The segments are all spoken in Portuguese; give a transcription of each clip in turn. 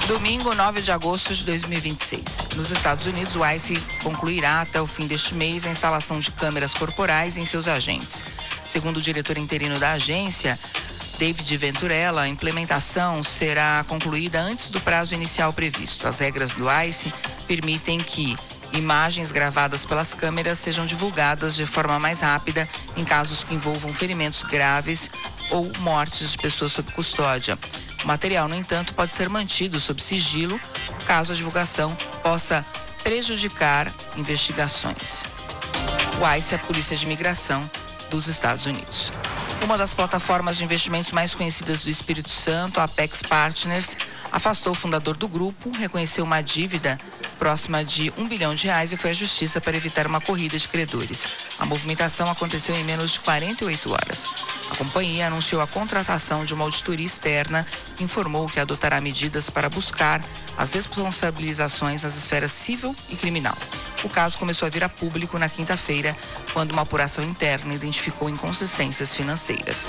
Domingo, 9 de agosto de 2026. Nos Estados Unidos, o ICE concluirá até o fim deste mês a instalação de câmeras corporais em seus agentes. Segundo o diretor interino da agência, David Venturella, a implementação será concluída antes do prazo inicial previsto. As regras do ICE permitem que imagens gravadas pelas câmeras sejam divulgadas de forma mais rápida em casos que envolvam ferimentos graves ou mortes de pessoas sob custódia. O material, no entanto, pode ser mantido sob sigilo caso a divulgação possa prejudicar investigações. O ICE é a Polícia de Imigração dos Estados Unidos. Uma das plataformas de investimentos mais conhecidas do Espírito Santo, a Apex Partners, afastou o fundador do grupo, reconheceu uma dívida próxima de R$1 bilhão e foi à justiça para evitar uma corrida de credores. A movimentação aconteceu em menos de 48 horas. A companhia anunciou a contratação de uma auditoria externa que informou que adotará medidas para buscar as responsabilizações nas esferas civil e criminal. O caso começou a vir a público na quinta-feira, quando uma apuração interna identificou inconsistências financeiras.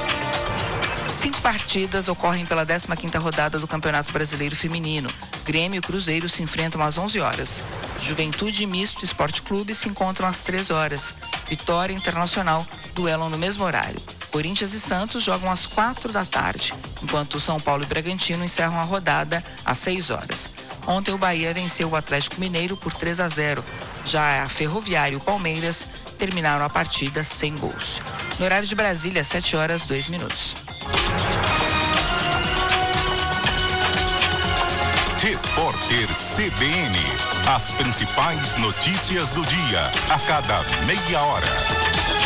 5 partidas ocorrem pela 15ª rodada do Campeonato Brasileiro Feminino. Grêmio e Cruzeiro se enfrentam às 11 horas. Juventude e Misto Esporte Clube se encontram às 3 horas. Vitória e Internacional duelam no mesmo horário. Corinthians e Santos jogam às 4 da tarde, enquanto São Paulo e Bragantino encerram a rodada às 6 horas. Ontem o Bahia venceu o Atlético Mineiro por 3-0. Já a Ferroviária e o Palmeiras terminaram a partida sem gols. No horário de Brasília, 7 horas 2 minutos. Repórter CBN. As principais notícias do dia, a cada meia hora.